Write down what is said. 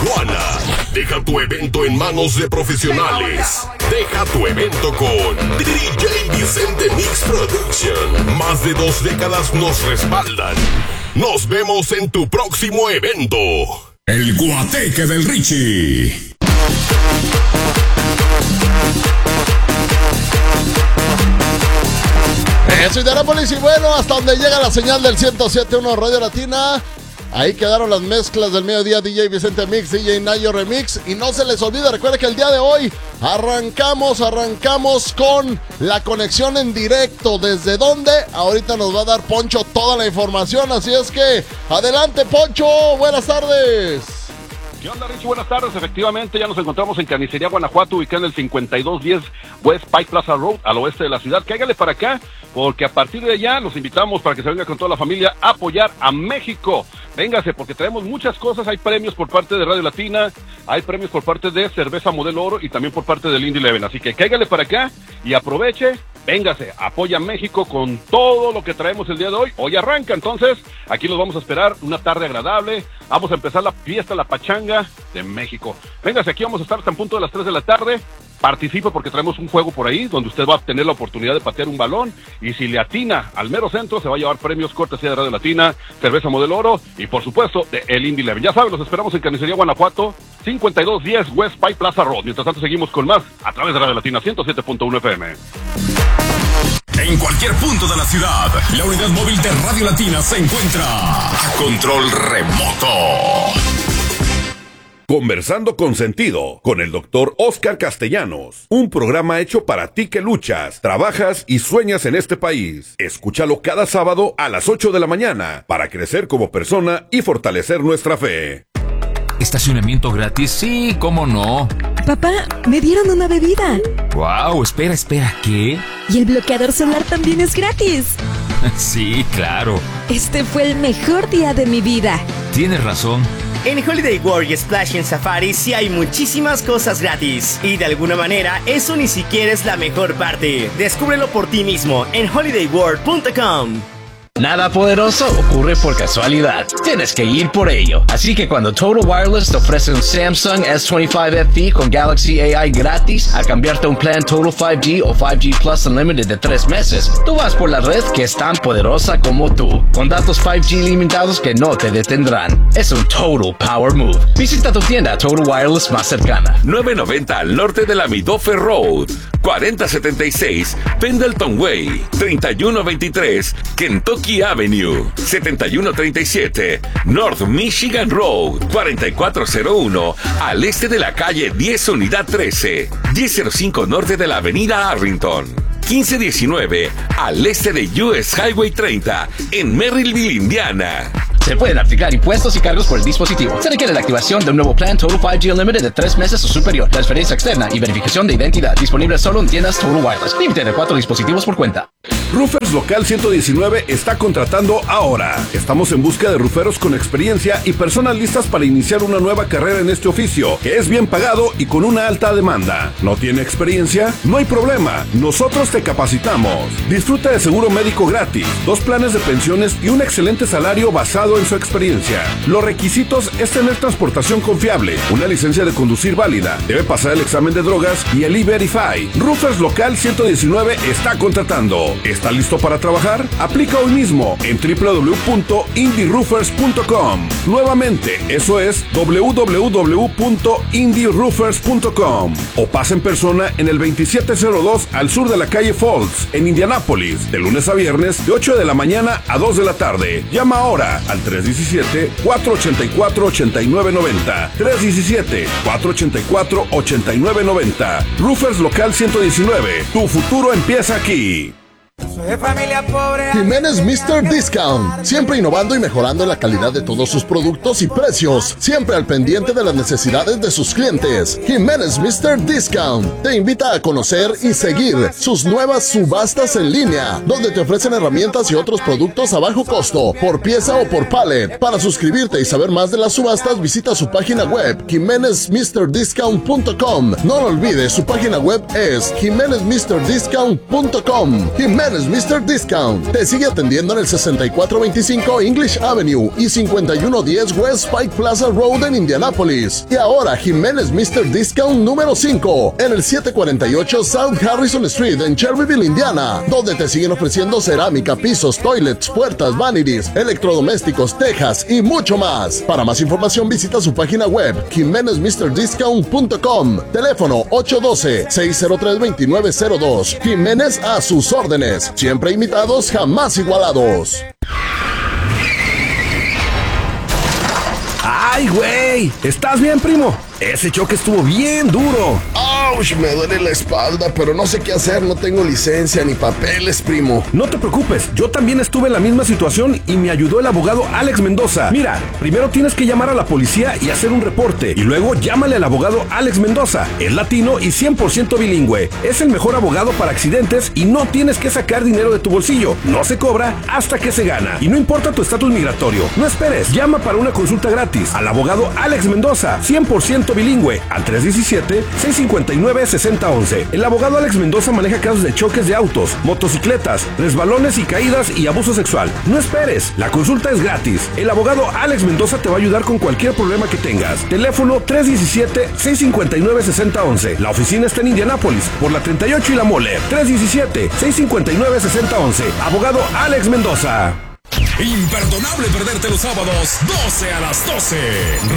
Tijuana. Deja tu evento en manos de profesionales. Deja tu evento con DJ Vicente Mix Production. Más de 2 décadas nos respaldan. Nos vemos en tu próximo evento. El Guateque del Richie. Eso es de Anápolis y bueno, hasta donde llega la señal del 107.1 Radio Latina. Ahí quedaron las mezclas del mediodía, DJ Vicente Mix, DJ Nayo Remix. Y no se les olvide, recuerda que el día de hoy arrancamos con la conexión en directo. ¿Desde dónde? Ahorita nos va a dar Poncho toda la información, así es que adelante Poncho, buenas tardes. ¿Qué onda, Richie? Buenas tardes. Efectivamente, ya nos encontramos en Carnicería Guanajuato, ubicada en el 5210 West Pike Plaza Road, al oeste de la ciudad. Cáigale para acá, porque a partir de allá los invitamos para que se venga con toda la familia a apoyar a México. Véngase, porque traemos muchas cosas. Hay premios por parte de Radio Latina, hay premios por parte de Cerveza Modelo Oro y también por parte del Indy Eleven. Así que cáigale para acá y aproveche. Véngase, apoya a México con todo lo que traemos el día de hoy. Hoy arranca, entonces, aquí los vamos a esperar, una tarde agradable. Vamos a empezar la fiesta, la pachanga de México. Véngase, aquí vamos a estar hasta en punto de las 3 de la tarde. Participe porque traemos un juego por ahí donde usted va a tener la oportunidad de patear un balón y si le atina al mero centro se va a llevar premios cortesía de Radio Latina, Cerveza Modelo Oro y por supuesto de el Indy Eleven. Ya saben, los esperamos en Carnicería Guanajuato, 5210 West Pike Plaza Road. Mientras tanto seguimos con más a través de Radio Latina 107.1 FM. En cualquier punto de la ciudad, la unidad móvil de Radio Latina se encuentra a control remoto. Conversando con Sentido, con el Dr. Oscar Castellanos. Un programa hecho para ti que luchas, trabajas y sueñas en este país. Escúchalo cada sábado a las 8 de la mañana para crecer como persona y fortalecer nuestra fe. ¿Estacionamiento gratis? Sí, ¿cómo no? Papá, me dieron una bebida. Wow, espera, ¿qué? Y el bloqueador solar también es gratis. Sí, claro. Este fue el mejor día de mi vida. Tienes razón. En Holiday World y Splash en Safari sí hay muchísimas cosas gratis. Y de alguna manera, eso ni siquiera es la mejor parte. Descúbrelo por ti mismo en holidayworld.com. Nada poderoso ocurre por casualidad. Tienes que ir por ello. Así que cuando Total Wireless te ofrece un Samsung S25 FE con Galaxy AI gratis al cambiarte a un plan Total 5G o 5G Plus Unlimited de 3 meses, tú vas por la red que es tan poderosa como tú, con datos 5G limitados que no te detendrán. Es un Total Power Move. Visita tu tienda Total Wireless más cercana. 990 al norte de la Midoffer Road, 4076 Pendleton Way, 3123 Kentucky Avenue, 7137 North Michigan Road, 4401 al este de la calle 10 Unidad 13, 1005 norte de la avenida Arlington, 1519 al este de US Highway 30 en Merrillville, Indiana. Se pueden aplicar impuestos y cargos por el dispositivo. Se requiere la activación de un nuevo plan Total 5G Unlimited de 3 meses o superior. Transferencia externa y verificación de identidad. Disponible solo en tiendas Total Wireless. Límite de 4 dispositivos por cuenta. Roofers Local 119 está contratando ahora. Estamos en busca de rooferos con experiencia y personas listas para iniciar una nueva carrera en este oficio, que es bien pagado y con una alta demanda. ¿No tiene experiencia? No hay problema. Nosotros te capacitamos. Disfruta de seguro médico gratis, 2 planes de pensiones y un excelente salario basado en su experiencia. Los requisitos es tener transportación confiable, una licencia de conducir válida, debe pasar el examen de drogas y el E-Verify. Roofers Local 119 está contratando. ¿Está listo para trabajar? Aplica hoy mismo en www.indieroofers.com. Nuevamente, eso es www.indieroofers.com. O pasa en persona en el 2702 al sur de la calle Falls, en Indianápolis, de lunes a viernes de 8 de la mañana a 2 de la tarde. Llama ahora al 317-484-8990. 317-484-8990. Roofers Local 119. Tu futuro empieza aquí. Soy de familia pobre. Jiménez Mr. Discount, siempre innovando y mejorando la calidad de todos sus productos y precios, siempre al pendiente de las necesidades de sus clientes. Jiménez Mr. Discount te invita a conocer y seguir sus nuevas subastas en línea, donde te ofrecen herramientas y otros productos a bajo costo, por pieza o por pallet. Para suscribirte y saber más de las subastas, visita su página web, jimenezmrdiscount.com. No lo olvides, su página web es jimenezmrdiscount.com. Jiménez Jiménez Mr. Discount. Te sigue atendiendo en el 6425 English Avenue y 5110 West Pike Plaza Road en Indianápolis. Y ahora Jiménez Mr. Discount número 5 en el 748 South Harrison Street en Cherryville, Indiana, donde te siguen ofreciendo cerámica, pisos, toilets, puertas, vanities, electrodomésticos, tejas y mucho más. Para más información visita su página web jimenezmrdiscount.com. Teléfono 812-603-2902. Jiménez a sus órdenes. Siempre imitados, jamás igualados. ¡Ay, güey! ¿Estás bien, primo? Ese choque estuvo bien duro. ¡Auch! Me duele la espalda, pero no sé qué hacer. No tengo licencia ni papeles, primo. No te preocupes, yo también estuve en la misma situación y me ayudó el abogado Alex Mendoza. Mira, primero tienes que llamar a la policía y hacer un reporte, y luego llámale al abogado Alex Mendoza. Es latino y 100% bilingüe. Es el mejor abogado para accidentes y no tienes que sacar dinero de tu bolsillo. No se cobra hasta que se gana. Y no importa tu estatus migratorio. No esperes, llama para una consulta gratis al abogado Alex Mendoza, 100% bilingüe, al 317-659-6011. El abogado Alex Mendoza maneja casos de choques de autos, motocicletas, resbalones y caídas y abuso sexual. No esperes, la consulta es gratis. El abogado Alex Mendoza te va a ayudar con cualquier problema que tengas. Teléfono 317-659-6011. La oficina está en Indianápolis, por la 38 y la Mole. 317-659-6011. Abogado Alex Mendoza. Imperdonable perderte los sábados 12 a las 12.